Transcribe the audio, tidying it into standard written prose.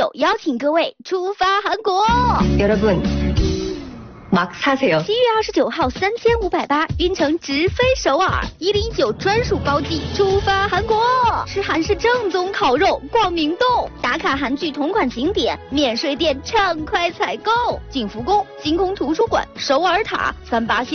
邀请各位出发韩国。 여러분.막 사세요. 7月29号3580晕乘直飞首尔，1019专属包机出发韩国，吃韩式正宗烤肉，逛明洞，打卡韩剧同款景点，免税店畅快采购，景福宫、星空图书馆、首尔塔、38线。